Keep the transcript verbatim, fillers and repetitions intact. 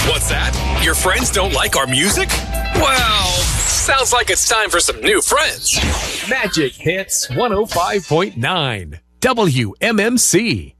What's that? Your friends don't like our music? Well, sounds like it's time for some new friends. Magic Hits one oh five point nine W M M C.